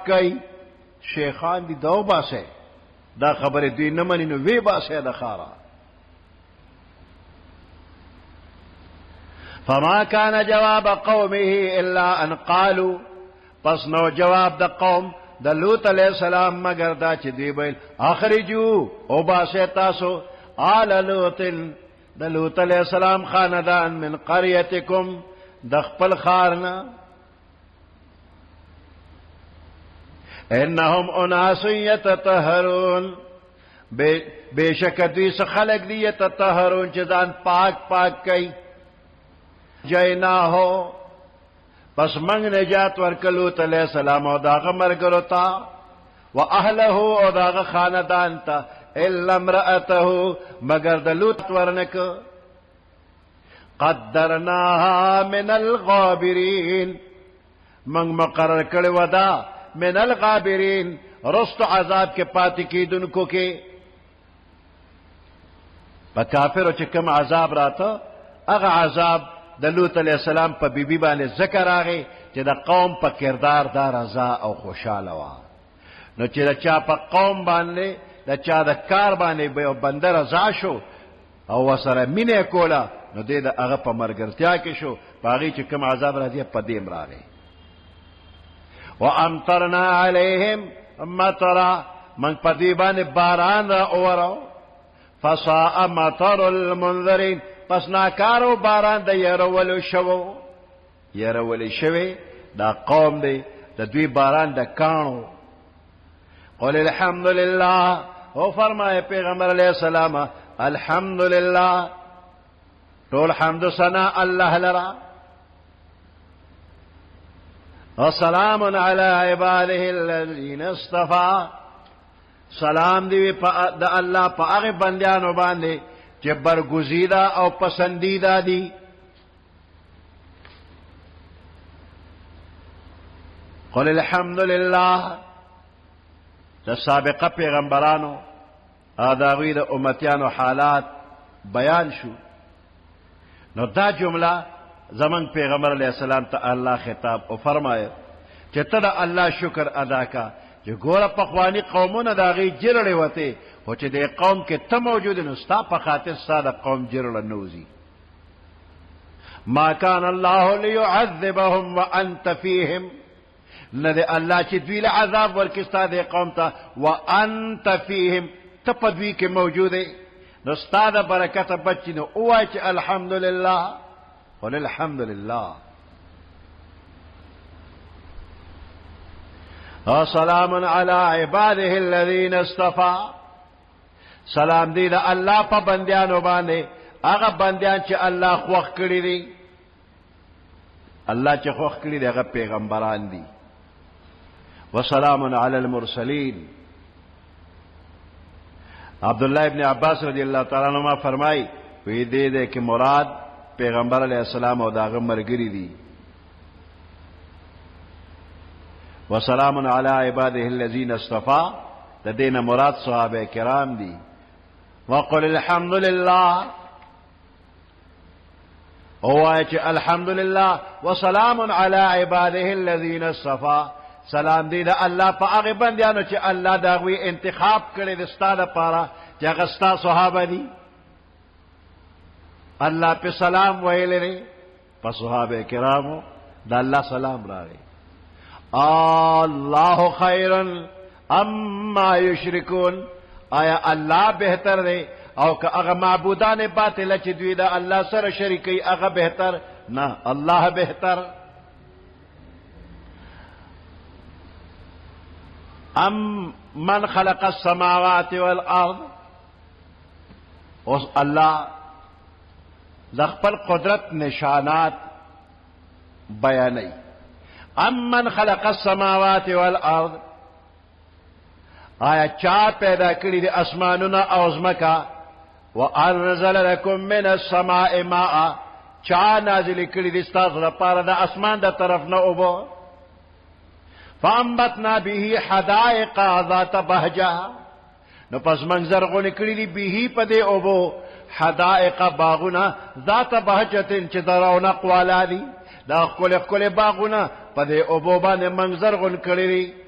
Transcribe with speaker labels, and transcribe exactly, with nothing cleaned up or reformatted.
Speaker 1: کئی شیخان دی دو باسے دا خبر دوی نمانی نو وی باسے دا خارا فما كان جواب قومه الا ان قالوا پس نو جواب دا قوم دا لوط علیہ السلام مگر دا چی دوی بیل اخرجو او باسے تاسو آل لوط دا لوط علیہ السلام خاندان من قریتکم دا خپل خارنا انہم اناس یتطہرون بے شک دوی سے خلق دی یتطہرون چیزان پاک پاک کئی جائنا ہو پس منگ نجات ورکلوت علیہ السلام او داغ مرگرو تا و اہلہو او داغ خاندان تا الا امرأتہو مگر دلوت ورنک قدرناها من الغابرین منگ مقرر کر ودا من الغابرین رست عذاب کے پاتی کی دن کو کے پا کافر چکم عذاب راتا اغا عذاب دلوت علیہ السلام پا بی بی بانے ذکر آگے چی دا قوم پا کردار دا رضا او خوشحال ہوا نو چی دا چا پا قوم بانے دا چا دا کار بانے بندر رضا شو او وسر مینے کولا نو دے دا اغا پا مرگرتیا کے شو پا آگی چی کم عذاب را دیا پا دیم را گے وَأَمْطَرْنَا عَلَيْهِمْ مَطَرًا من پدیبان باران را اورو فَصَاءَ مَطَرُ الْمُنذَرِينَ پس ناکارو باران دا یرولو شوو یرولو شوی دا قوم دی دا دوی باران دا کانو قل الحمدللہ او فرمائے پیغمبر علیہ السلام الحمدللہ طول حمد سنا اللہ لرا وسلام علی عباده الذین اصطفى سلام دی دا اللہ پا اغی بندیانو باندے چی برگزیدہ او پسندیدہ دی قل الحمدللہ دا سابقہ پیغمبرانو آداغی دا امتیانو حالات بیان شو نو دا جملہ زمان پیغمبر علیہ السلام تا اللہ خطاب او فرمائے چی تا دا اللہ شکر ادا کا چی گورا پخوانی قومون دا غی جرڑے وطے ہو چی دے قوم کے تا موجود نستا پا خاطر سا دا قوم جرڑ نوزی ما کان اللہ لیعذبهم وانت فیہم ندے اللہ چی دویل عذاب ورکستا دے قوم تا وانت فیہم تا پا دوی کے موجودے نستا دا برکت بچی نو اوائی چی الحمدللہ قل الحمدللہ وسلام علی عباده الذین اصطفى سلام دی دا اللہ پا بندیانو باندے اغا بندیان چی اللہ خوخ کری دی اللہ چی خوخ کری دی اغا پیغمبران دی وسلام علی المرسلین عبداللہ ابن عباس رضی اللہ تعالیٰ عنہ فرمائی وی دے دے کہ مراد پیغمبر علیہ السلام او داغ مرگری دی وسلام علی عباده الذین اصطفى دا دین مراد صحابہ کرام دی وقل الحمدللہ اوائے چی الحمدللہ وسلام علی عباده الذین اصطفى سلام دی دا اللہ پا آغی بندیانو چی اللہ داغوی انتخاب کرے دستا دا پارا چی اغسطا صحابہ دی اللہ پہ سلام ویلے رے پا صحابہ کرامو دا اللہ سلام را رے اللہ خیرن اما یشرکون آیا اللہ بہتر دے او کہ اغا معبودان باطل چی دوی دا اللہ سر شرکی اغا بہتر نا اللہ بہتر ام من خلق السماوات والارض اس اللہ لخپل قدرت نشانات بیانی ام من خلق السماوات والارض آیا چا پیدا کری دی اسماننا اوزمکا وانزل لکم من السماء ماء چا نازل کری دی ستاز رپارا دا اسمان دا طرف نا اوبو فانبتنا به حدائق ذات بہجہ نو پس منظر غنی کری دی به پدے اوبو حدائق باغنا ذات بہجتن چی درونق والا دی دا اخکل اخکل باغنا پدے اوبو بان منظر غن کری دی